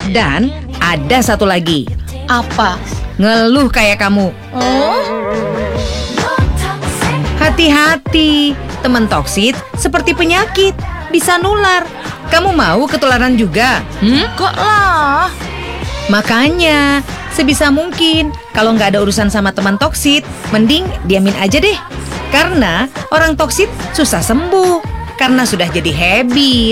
Dan ada satu lagi, Apa? ngeluh kayak kamu. Oh? Hati-hati, teman toksit seperti penyakit, bisa nular. Kamu mau ketularan juga? Kok lah? Makanya, sebisa mungkin kalau nggak ada urusan sama teman toksit, mending diamin aja deh. Karena orang toksit susah sembuh, karena sudah jadi habit.